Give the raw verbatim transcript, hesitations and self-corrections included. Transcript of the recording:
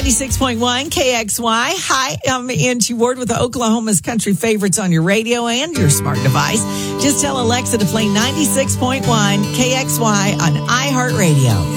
ninety-six point one K X Y. Hi, I'm Angie Ward with the Oklahoma's Country Favorites on your radio and your smart device. Just tell Alexa to play ninety-six point one K X Y on iHeartRadio.